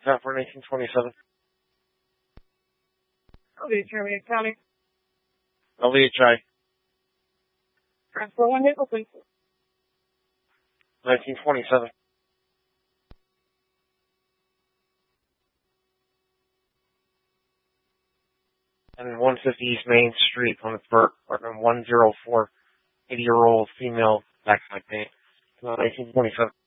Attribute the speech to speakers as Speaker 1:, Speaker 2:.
Speaker 1: tap for 1927.
Speaker 2: Detroit County.
Speaker 1: LDHI.
Speaker 2: Transfer 1 vehicle, please.
Speaker 1: 1927. And 150 East Main Street, Plymouth Burke, apartment 104, 80-year-old female, back to my paint. 1927.